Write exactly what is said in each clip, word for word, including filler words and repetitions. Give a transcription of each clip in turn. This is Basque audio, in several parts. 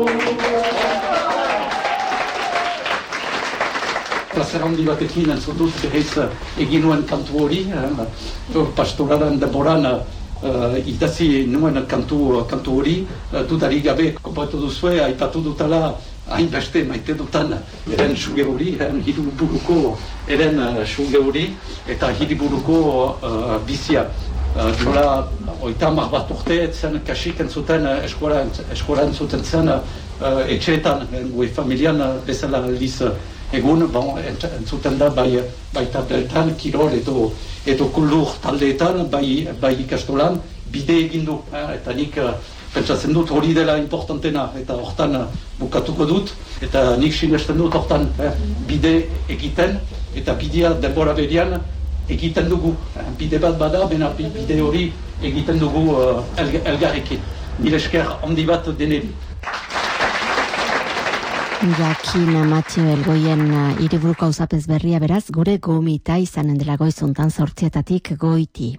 Plazer handi batekin entzutut berriz egin nuen kantu hori, pastoraren denboran uh, idazi nuen kantu, kantu hori, uh, dudari gabe konpatu duzue, aipatu dutala hainbeste maite dutan eren suge hori, eren hiriburuko eren uh, suge hori, eta hiriburuko uh, bizia. Uh, Nola, oita hamar bat urte, zen kasik entzuten, eskola, eskola entzuten zen uh, etxeetan, gue familian uh, bezala aldiz egun, bon, entzuten da bai, bai tabletan, kirol edo, edo kultur taldeetan, bai, bai ikastolan, bide egindu, eh? Eta nik uh, pentsatzen dut hori dela importantena, eta hortan uh, bukatuko dut, eta nik sinesten dut hortan eh? Bide egiten, eta bidea denbora berian egiten dugu. Eh? Bide bat bada, bena bide hori egiten dugu uh, elg elgarrekin. Mil esker handi bat deneri. Jakin Matxo Elgoien hiriburuko auzapez berria beraz, gure gomita izanen dela goizuntan zortzietatik goiti.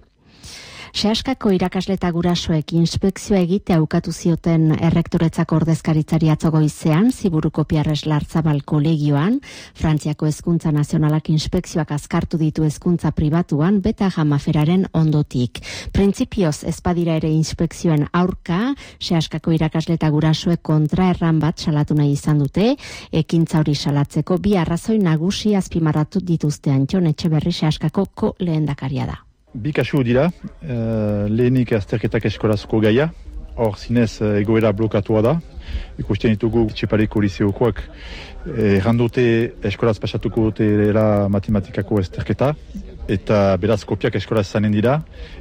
Seaskako irakasle eta gurasoek inspekzioa egitea ukatu zioten errektoretzako ordezkaritzari atzo goizean, Ziburuko Piarres Lartzabal kolegioan, Frantziako Hezkuntza Nazionalak inspekzioak azkartu ditu hezkuntza pribatuan, beta jamaferaren ondotik. Printzipioz ezpadira ere inspekzioen aurka, Seaskako irakasle eta gurasoek kontraerran bat salatu nahi izan dute, ekintza hori salatzeko bi arrazoi nagusi azpimarratu dituzte Antxon Etxeberri Seaskako ko lehendakaria da. Bi kasu dira, uh, lehenik azterketak eskolazko gaia, hor zinez uh, egoera blokatua da. Ikusten ditugu Etxepareko liseokoak errandote eskolaz pasatuko dutela matematikako azterketa, eta beraz kopiak eskolaz zanen dira,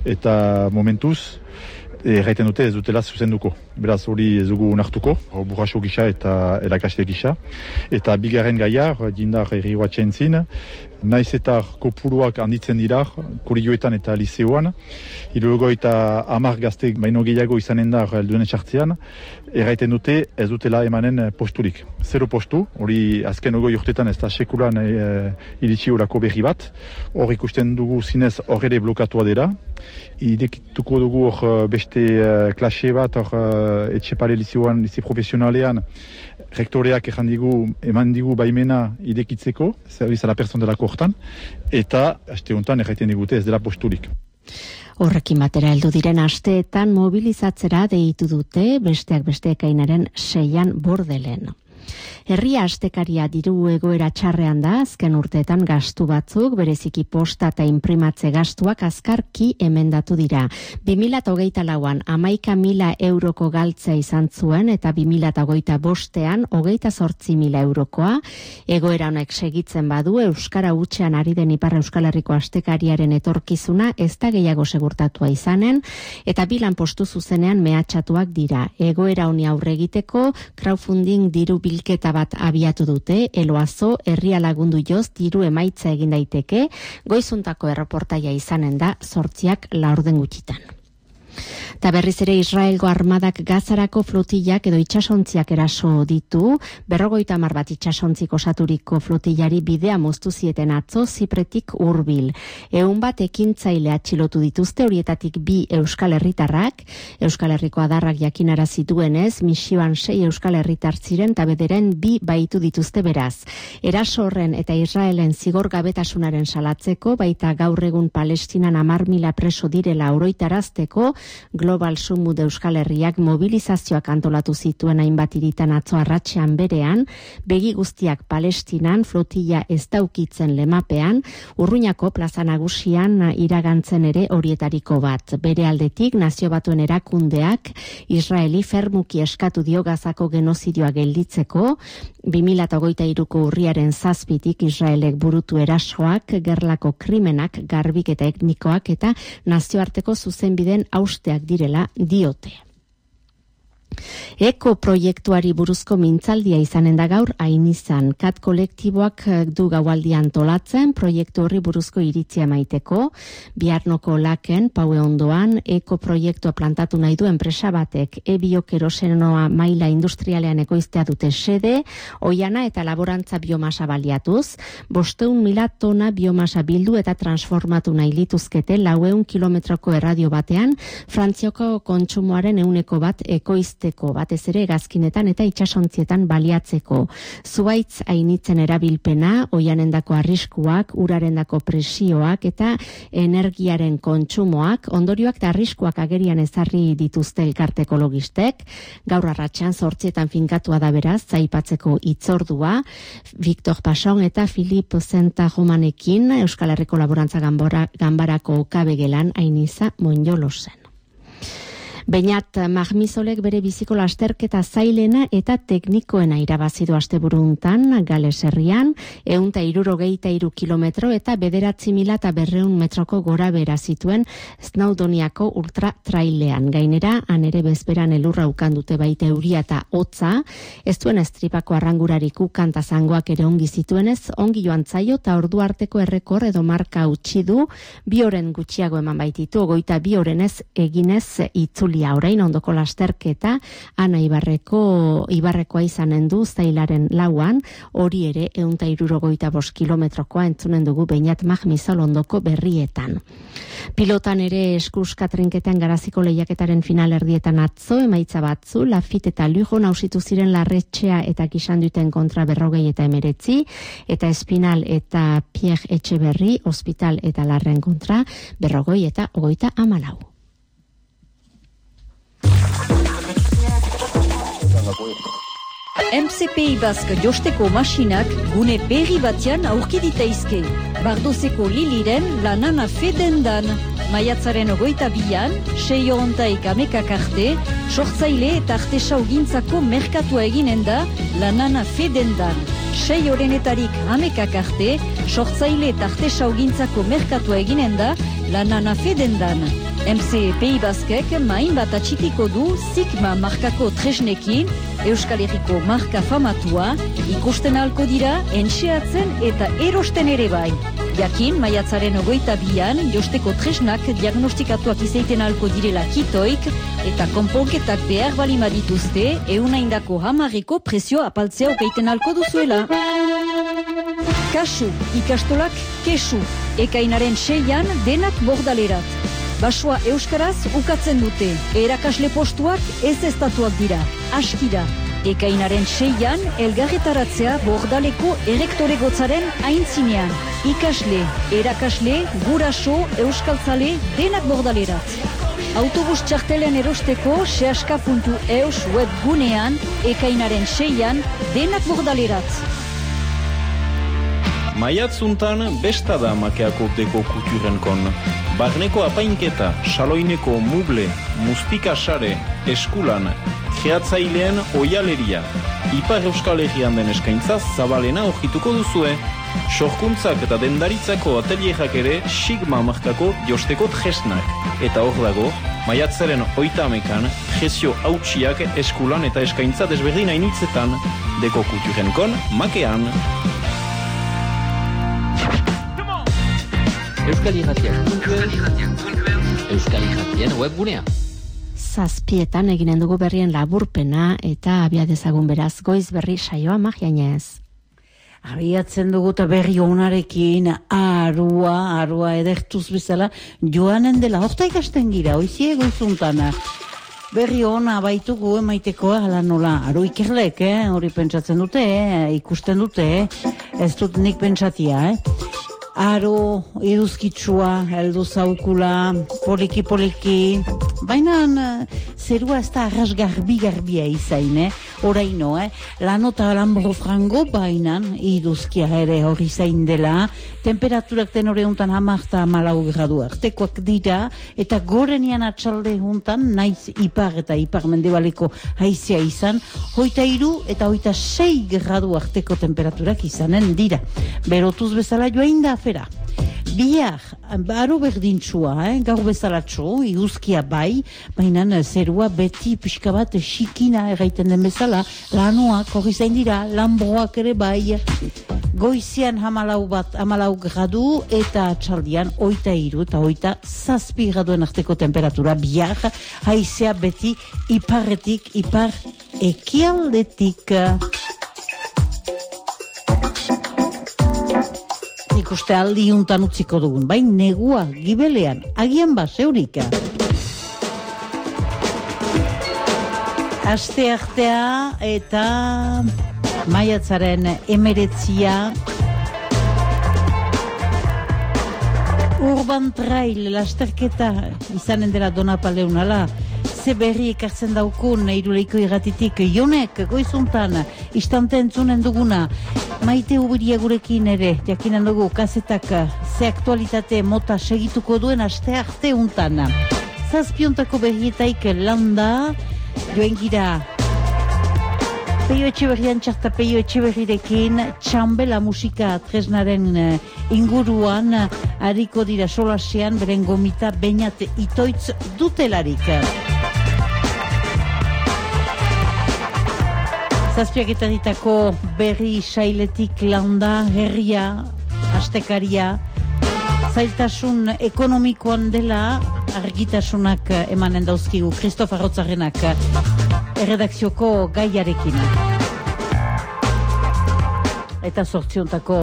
eta momentuz erraiten dute ez dutela zuzenduko. Beraz hori ez dugu onartuko, burraso gisa eta erakasle gisa. Eta bigarren gaia, jindar erriuatzen zin, naiz eta kopuruak handitzen dira, kolegioetan eta liseoan, hirurogo eta hamar gazte baino gehiago izanen da helduen sartzean, erraiten dute ez dutela emanen posturik. Zero postu, hori azken ogoi urtetan ez da sekulan e, iritsi horako berri bat, hor ikusten dugu zinez hor ere blokatua dira, idekituko dugu hor beste uh, klase bat hor uh, Etxepare liseoan, lise profesionalean, rektoreak ejan digu, eman digu baimena idekitzeko, zerbiz ala person delako hortan, eta aste honetan erraiten digute ez dela posturik. Horrekin batera heldu diren asteetan mobilizatzera deitu dute, besteak beste ekainaren seian Bordelen. Herria astekaria diru egoera txarrean da, azken urteetan gastu batzuk, bereziki posta eta imprimatze gastuak azkarki emendatu dira. bi mila hogeita lauan hamaika mila euroko galtzea izan zuen eta bi mila hogeita bostean hogeita zortzi mila eurokoa. Egoera honek segitzen badu, Euskara hutsean ari den Ipar Euskal Herriko astekariaren etorkizuna ez da gehiago segurtatua izanen, eta bi lanpostu zuzenean mehatxatuak dira. Egoera honi aurre egiteko, crowdfunding diru bilketa bat abiatu dute, Eloazo herria lagundu joz diru emaitza egin daiteke, goizuntako erreportaia izanen da zortziak laurden gutxitan. Eta berriz ere Israelgo armadak Gazarako flotillak edo itsasontziak eraso ditu, berrogeita hamar bat itsasontzik osaturiko flotillari bidea moztu zieten atzo Zipretik hurbil. Ehun bat ekintzaile atxilotu dituzte, horietatik bi Euskal Herritarrak, Euskal Herriko adarrak jakinarazi duenez, misioan sei Euskal Herritar ziren eta bederen bi baitu dituzte beraz. Eraso horren eta Israelen zigor gabetasunaren salatzeko, baita gaur egun Palestinan hamar mila preso direla oroitarazteko, Global Sumud Euskal Herriak mobilizazioak antolatu zituen hainbat hiritan atzo arratsean berean, begi guztiak Palestinan, flotilla ez daukitzen lemapean, Urruñako plaza nagusian iragantzen ere horietariko bat. Bere aldetik, Nazio Batuen erakundeak Israeli fermuki eskatu dio Gazako genozidioa gelditzeko, bi mila hogeita hiruko urriaren zazpitik Israelek burutu erasoak, gerlako krimenak, garbiketa etnikoak eta nazioarteko zuzenbideen hausteak direla diote. Eko proiektuari buruzko mintzaldia izanen da gaur hain izan. Kat kolektiboak du gaualdi antolatzen proiektu horri buruzko iritzia maiteko. Biarnoko laken, paue ondoan, eko proiektua plantatu nahi du enpresa batek. E-biokerosenoa maila industrialean ekoiztea dute xede, oiana eta laborantza biomasa baliatuz. Bosteun mila tona biomasa bildu eta transformatu nahi lituzkete laueun kilometroko erradio batean, Frantzioko kontsumoaren euneko bat ekoizte ikusteko, batez ere hegazkinetan eta itsasontzietan baliatzeko. Zuhaitz hainitzen erabilpena, oianendako arriskuak, urarendako presioak eta energiaren kontsumoak, ondorioak eta arriskuak agerian ezarri dituzte elkarte ekologistek. Gaur arratsan zortzietan finkatua da beraz, zaipatzeko itzordua, Victor Pason eta Filip Zenta Jomanekin, Euskal Herriko Laborantza Ganbarako kabegelan Ainiza Monjolosen. Beñat Magmisolek bere biziko lasterketa zailena eta teknikoena irabazidu asteburuntan Gales herrian, ehun eta hirurogeita hiru kilometro eta bederatzi mila eta berrehun metroko gora bera zituen Snowdoniako ultra trailean. Gainera, han ere bezperan elurra ukan dute baita euria eta hotza, ez duen estripako arrangurarik ukan eta zangoak ere ongi zituenez, ongi joan zaio eta ordu arteko errekor edo marka utzi du, bi oren gutxiago eman baititu, ogoita bi orenez eginez itzuli. Orain ondoko lasterketa Ana Ibarreko Ibarrekoa izanen du zailaren lauan, hori ere ehun eta hirurogeita bost kilometrokoa entzunen dugu Beñat Magmisol ondoko berrietan. Pilotan ere eskuska trinketean garaziko lehiaketaren final erdietan atzo, emaitza batzu, Lafit eta Lujo nausitu ziren Larretxea eta Kisanduten kontra berrogei eta emeretzi, eta Espinal eta Pierre Etxeberri, Hospital eta Larren kontra berrogei eta ogoita amalau. M C P I Bask josteko masinak gune berri batean aurki ditaizke. Bardozeko Liliren lanana fedendan. Maiatzaren ogoita bian, sei horontaik amekak arte, sortzaile eta artesau gintzako merkatua eginen da lanana fedendan. Sei horenetarik amekak arte, sortzaile eta artesau gintzako merkatua eginen da lanana fedendan. M C P I Baskek main bat atxikiko du Sigma markako tresnekin, Euskal Herriko marka famatua, ikusten halko dira, entxeatzen eta erosten ere bai. Jakin, maiatzaren ogoita bian, josteko tresnak diagnostikatuak izaiten halko direla kitoik, eta konponketak behar balima dituzte, eunaindako hamarreko presio apaltzea okaiten halko duzuela. Kasu, ikastolak kesu, ekainaren seian denak bordalerat. Basua euskaraz ukatzen dute, erakasle postuak ez estatuak dira, askira. Ekainaren seian, elgarretaratzea bordaleko erektore gotzaren aintzinean. Ikasle, erakasle, guraso, euskaltzale, denak bordalerat. Autobus txartelen erosteko sehaska puntu eus webgunean, ekainaren seian, denak bordalerat. Maiatzuntan besta da makeako deko kuturenkon. Barneko apainketa, saloineko muble, mustika sare, eskulan, gehatzailean oialeria. Ipar Euskal Herrian den eskaintzaz zabalena orkituko duzue. Sorkuntzak eta dendaritzako atelierak ere Sigma markako josteko tresnak. Eta hor dago, maiatzaren oita amekan, jesio hautsiak eskulan eta eskaintza desberdin hainitzetan. Deko kuturenkon, makean. Euskal Irratiak, Euskal Irratien webgunea. Zazpietan eginen dugu berrien laburpena eta abia dezagun beraz goiz berri saioa magiainez. Abiatzen dugu eta berri onarekin arua, arua edertuz bezala joanen dela, horta ikasten gira, oizie goizuntana. Berri ona baitugu emaiteko ala nola, aro ikerlek, eh? Hori pentsatzen dute, eh? Ikusten dute, eh? Ez dut nik pentsatia, eh? Aro, iduzkitsua, heldu zaukula, poliki-poliki, baina zerua ez da arras garbi-garbia izain, eh? Oraino, eh? Lanota lambro frango, baina iduzkia ere hori zain dela, temperaturak den hori untan hamarta amalau gradu artekoak dira, eta gorenian atxalde juntan, naiz ipar eta ipar mendebaleko haizia izan, hoita iru eta hoita sei gradu arteko temperaturak izanen dira. Berotuz bezala joain da afera. Bihar, aro berdintzua, eh? Gaur bezalatxo, iguzkia bai, baina zerua beti pixka bat xikina erraiten den bezala, lanuak hori zain dira, lambroak ere bai, goizian hamalau bat, hamalau gradu, eta txaldian oita iru eta oita zazpi graduen arteko temperatura, bihar, haizea beti iparretik, ipar ekialdetik. Ikuste aldi juntan utziko dugun, bain negua, gibelean, agian ba, zeurika. Aste artea eta maiatzaren emeretzia Urban Trail lasterketa izanen dela Donapaleunala. Ze berri ekartzen daukun Iruleiko irratitik Jonek goizuntan istante entzunen duguna. Maite Ubiria gurekin ere jakinen dugu kazetak ze aktualitate mota segituko duen aste arte untan. Zazpiontako berrietaik landa joen gira Peio Etxeberrian txarta Peio Etxeberrirekin txambela musika tresnaren inguruan hariko dira solasean beren gomita Beñat Itoitz dutelarik. Zazpiaketarritako berri sailetik landa herria, astekaria, zailtasun ekonomikoan dela argitasunak emanen dauzkigu Kristof Arrotzarenak erredakzioko gaiarekin. Eta sortziontako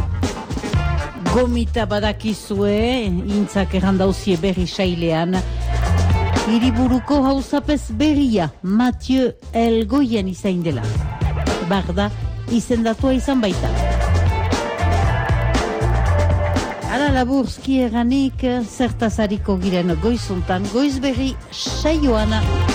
gomita badakizue, intzak errandauzie berri sailean, hiriburuko hauzapez berria, Mathieu Elgoien izain dela. Barda, izendatua izan baita. Ara laburzki eranik, zertazariko giren goizuntan, goiz berri saioana.